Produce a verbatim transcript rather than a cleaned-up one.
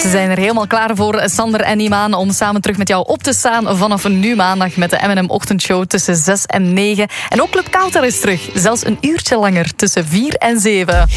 Ze zijn er helemaal klaar voor, Sander en Imaan, om samen terug met jou op te staan vanaf nu maandag met de M en M-ochtendshow tussen zes en negen. En ook Club Kauter is terug, zelfs een uurtje langer, tussen vier en zeven.